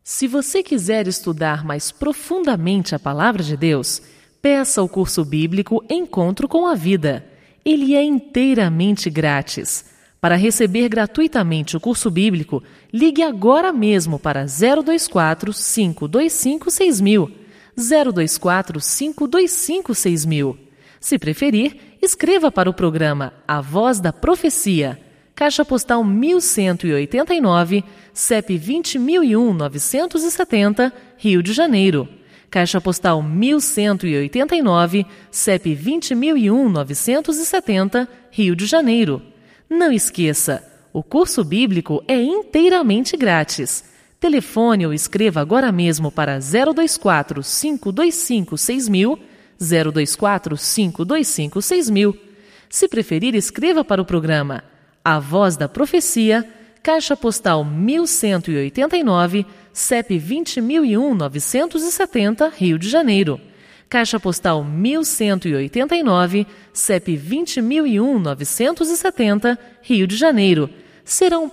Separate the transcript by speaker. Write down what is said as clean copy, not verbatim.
Speaker 1: Se você quiser estudar mais profundamente a Palavra de Deus, peça o curso bíblico Encontro com a Vida. Ele é inteiramente grátis. Para receber gratuitamente o curso bíblico, ligue agora mesmo para 024 525 6000. 024 525 6000. Se preferir, escreva para o programa A Voz da Profecia, Caixa Postal 1189, CEP 20.001-970, Rio de Janeiro. Caixa Postal 1189, CEP 20.001-970, Rio de Janeiro. Não esqueça, o curso bíblico é inteiramente grátis. Telefone ou escreva agora mesmo para 024 525 6000, 024 525 6000. Se preferir, escreva para o programa A Voz da Profecia, Caixa Postal 1189, CEP 20.001-970, Rio de Janeiro. Caixa Postal 1189, CEP 20.001-970, Rio de Janeiro. Serão